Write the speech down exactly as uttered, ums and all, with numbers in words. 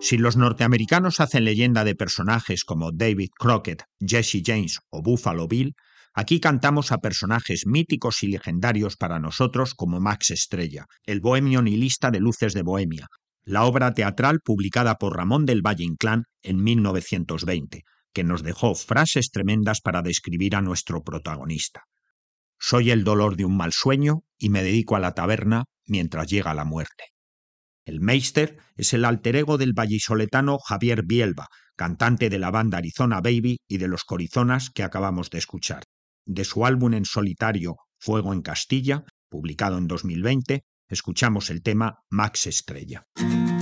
Si los norteamericanos hacen leyenda de personajes como David Crockett, Jesse James o Buffalo Bill, aquí cantamos a personajes míticos y legendarios para nosotros como Max Estrella, el bohemio nihilista de Luces de Bohemia, la obra teatral publicada por Ramón del Valle-Inclán en mil novecientos veinte, que nos dejó frases tremendas para describir a nuestro protagonista. Soy el dolor de un mal sueño y me dedico a la taberna mientras llega la muerte. El Meister es el alter ego del vallisoletano Javier Bielba, cantante de la banda Arizona Baby y de los Corizonas que acabamos de escuchar. De su álbum en solitario Fuego en Castilla, publicado en dos mil veinte, escuchamos el tema Max Estrella.